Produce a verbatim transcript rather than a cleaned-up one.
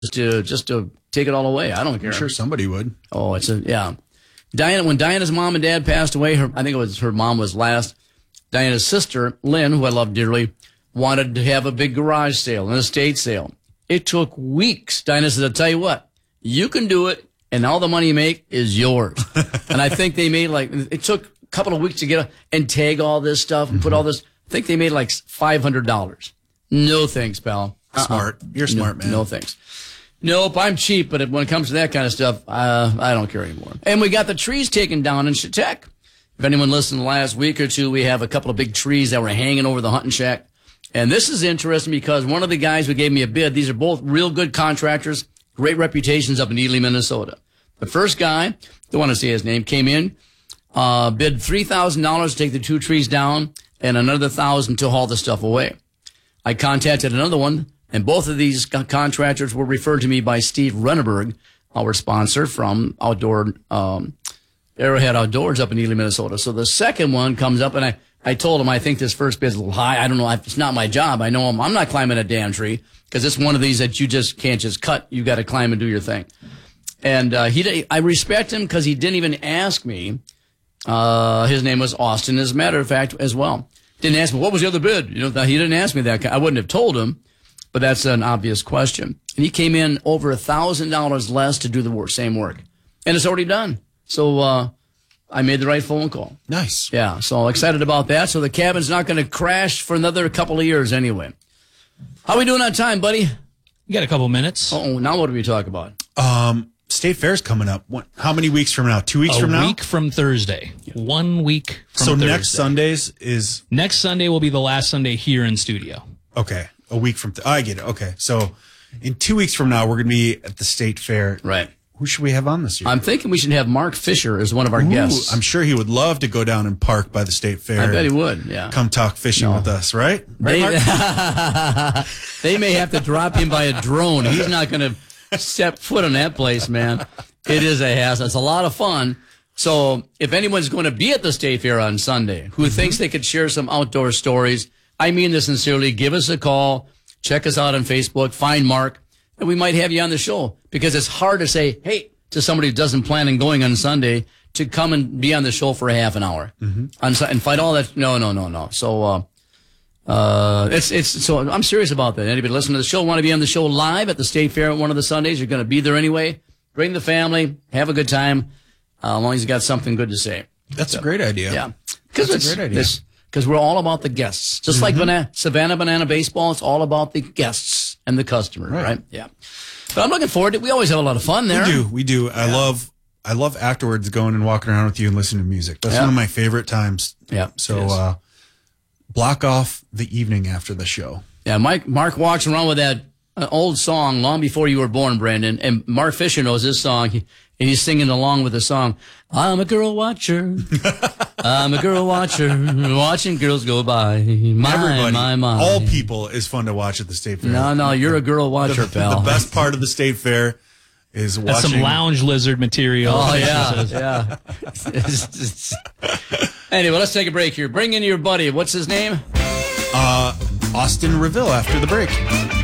to just to take it all away. I don't care. I'm sure somebody would. Oh, it's a yeah. Diana, when Diana's mom and dad passed away, her, I think it was her mom was last. Diana's sister, Lynn, who I love dearly, wanted to have a big garage sale, an estate sale. It took weeks. Diana said, I'll tell you what, you can do it, and all the money you make is yours. And I think they made like, it took a couple of weeks to get a, and tag all this stuff and mm-hmm. put all this. I think they made like five hundred dollars. No thanks, pal. Uh-uh. Smart. You're smart, no, man. No thanks. Nope, I'm cheap, but when it comes to that kind of stuff, uh, I don't care anymore. And we got the trees taken down in Chautauqua. If anyone listened the last week or two, we have a couple of big trees that were hanging over the hunting shack. And this is interesting because one of the guys who gave me a bid, these are both real good contractors, great reputations up in Ely, Minnesota. The first guy, don't want to say his name, came in, uh, bid three thousand dollars to take the two trees down and another one thousand dollars to haul the stuff away. I contacted another one. And both of these contractors were referred to me by Steve Renneberg, our sponsor from Outdoor, um, Arrowhead Outdoors up in Ely, Minnesota. So the second one comes up, and I, I told him I think this first bid's a little high. I don't know. It's not my job. I know I'm, I'm not climbing a damn tree because it's one of these that you just can't just cut. You got to climb and do your thing. And uh, he, I respect him because he didn't even ask me. Uh, his name was Austin, as a matter of fact, as well. Didn't ask me what was the other bid. You know, he didn't ask me that. I wouldn't have told him. But that's an obvious question. And he came in over a thousand dollars less to do the work, same work. And it's already done. So, uh, I made the right phone call. Nice. Yeah. So excited about that. So the cabin's not going to crash for another couple of years anyway. How we doing on time, buddy? You got a couple minutes. Oh, now what do we talk about? Um, State Fair's coming up. What, how many weeks from now? Two weeks a from now? A week from Thursday. One week from so Thursday. So next Sundays is? Next Sunday will be the last Sunday here in studio. Okay. A week from, th- oh, I get it. Okay. So in two weeks from now, we're going to be at the State Fair. Right. Who should we have on this year? I'm thinking we should have Mark Fisher as one of our Ooh, guests. I'm sure he would love to go down and park by the State Fair. I bet he would, yeah. Come talk fishing no. with us, right? Right, they, Mark? They may have to drop him by a drone. He's not going to step foot on that place, man. It is a hassle. It's a lot of fun. So if anyone's going to be at the State Fair on Sunday who mm-hmm. thinks they could share some outdoor stories, I mean this sincerely, give us a call. Check us out on Facebook. Find Mark, and we might have you on the show because it's hard to say, hey, to somebody who doesn't plan on going on Sunday to come and be on the show for a half an hour mm-hmm. on, and fight all that. No, no, no, no. So, uh, uh, it's, it's, so I'm serious about that. Anybody listening to the show want to be on the show live at the State Fair one of the Sundays? You're going to be there anyway. Bring the family, have a good time, uh, as long as you got something good to say. That's so, a great idea. Yeah. Because That's it's, a great idea. Because we're all about the guests. Just mm-hmm. like Banana, Savannah Banana Baseball, it's all about the guests and the customer, right? right? Yeah. But I'm looking forward to it. We always have a lot of fun there. We do. We do. I yeah. love I love afterwards going and walking around with you and listening to music. That's yeah. one of my favorite times. Yeah. So uh, block off the evening after the show. Yeah, Mike Mark walks around with that uh, old song long before you were born, Brandon. And Mark Fisher knows this song. He, and he's singing along with the song. I'm a girl watcher. I'm a girl watcher. Watching girls go by. My, Everybody, my, my. all people is fun to watch at the State Fair. No, no, you're a girl watcher, the, pal. The best part of the State Fair is watching. That's some lounge lizard material. Oh, yeah, yeah. Anyway, let's take a break here. Bring in your buddy. What's his name? Uh, Austin Reville after the break.